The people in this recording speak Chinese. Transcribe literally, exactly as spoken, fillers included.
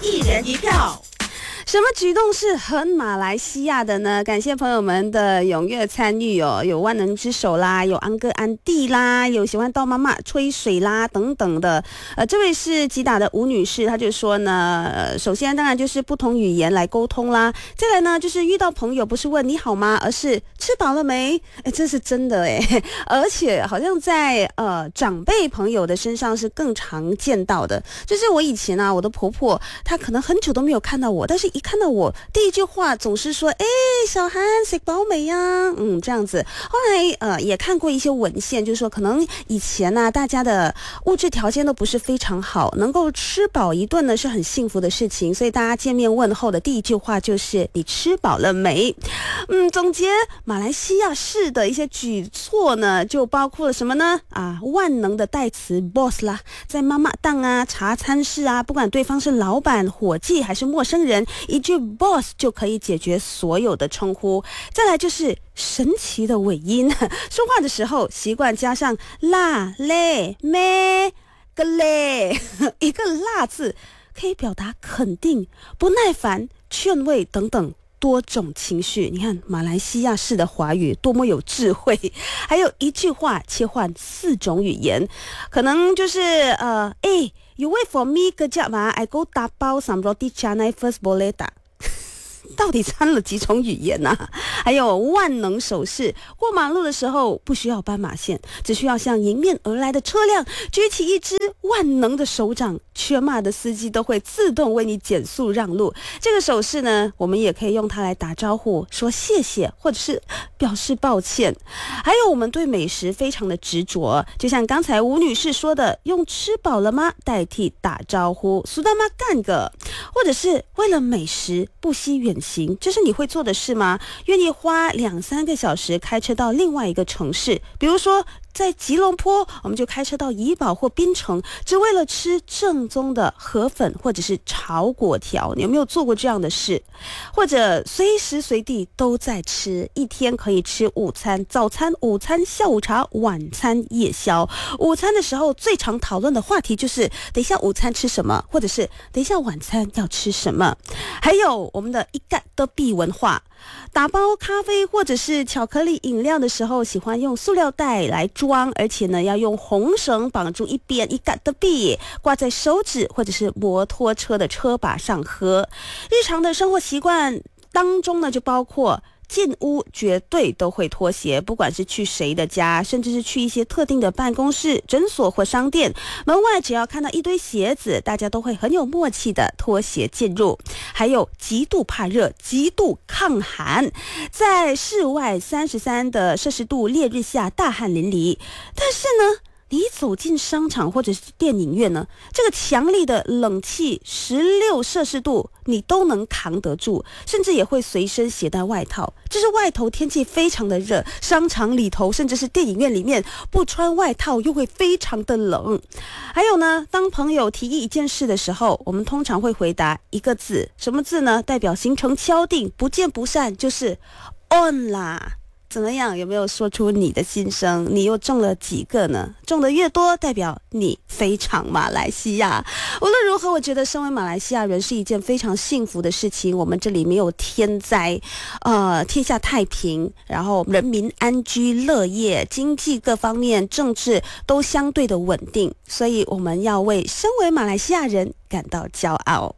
一人一票。 什么举动是很马来西亚的呢？感谢朋友们的踊跃参与哦，有万能之手啦，有安哥安弟啦，有喜欢刀妈妈吹水啦等等的。呃，这位是吉打的吴女士，她就说呢，呃，首先当然就是不同语言来沟通啦，再来呢就是遇到朋友不是问你好吗，而是吃饱了没？哎，这是真的哎，而且好像在呃长辈朋友的身上是更常见到的。就是我以前啊，我的婆婆她可能很久都没有看到我，但是一看到我第一句话总是说哎，小韩食饱没呀，嗯，这样子。后来呃也看过一些文献，就是说可能以前呢、啊、大家的物质条件都不是非常好，能够吃饱一顿呢是很幸福的事情，所以大家见面问候的第一句话就是你吃饱了没。嗯，总结马来西亚式的一些举措呢，就包括了什么呢？啊，万能的代词 boss 啦，在妈妈档啊、茶餐室啊，不管对方是老板、伙计还是陌生人，一句 boss 就可以解决所有的称呼。再来就是神奇的尾音，说话的时候习惯加上啦、嘞、咩、个嘞，一个啦字可以表达肯定、不耐烦、劝慰等等多种情绪。你看马来西亚式的华语多么有智慧，还有一句话切换四种语言，可能就是呃，哎，you wait for me kejap ah, I go tapau some roti canai first boleh tak？到底掺了几种语言啊？还有万能手势，过马路的时候不需要斑马线，只需要向迎面而来的车辆举起一只万能的手掌，缺骂的司机都会自动为你减速让路。这个手势呢，我们也可以用它来打招呼，说谢谢，或者是表示抱歉。还有我们对美食非常的执着，就像刚才吴女士说的，用吃饱了吗代替打招呼，苏大妈干个，或者是为了美食不惜远行，这是你会做的事吗？愿意花两三个小时开车到另外一个城市，比如说在吉隆坡，我们就开车到怡保或槟城，只为了吃正宗的河粉或者是炒粿条。你有没有做过这样的事？或者随时随地都在吃，一天可以吃午餐、早餐、午餐、下午茶、晚餐、夜宵。午餐的时候最常讨论的话题就是等一下午餐吃什么，或者是等一下晚餐要吃什么。还有我们的一干的币文化，打包咖啡或者是巧克力饮料的时候，喜欢用塑料袋来装，而且呢要用红绳绑住一边一杆的币，挂在手指或者是摩托车的车把上喝。日常的生活习惯当中呢，就包括进屋绝对都会脱鞋，不管是去谁的家，甚至是去一些特定的办公室、诊所或商店，门外只要看到一堆鞋子，大家都会很有默契的脱鞋进入。还有极度怕热、极度抗寒，在室外三十三的摄氏度烈日下大汗淋漓，但是呢你走进商场或者是电影院呢，这个强力的冷气十六摄氏度你都能扛得住，甚至也会随身携带外套。就是外头天气非常的热，商场里头甚至是电影院里面不穿外套又会非常的冷。还有呢，当朋友提议一件事的时候，我们通常会回答一个字，什么字呢？代表行程敲定，不见不散，就是 on 啦。怎么样？有没有说出你的心声？你又中了几个呢？中的越多，代表你非常马来西亚。无论如何，我觉得身为马来西亚人是一件非常幸福的事情。我们这里没有天灾，呃，天下太平，然后人民安居乐业，经济各方面、政治都相对的稳定，所以我们要为身为马来西亚人感到骄傲。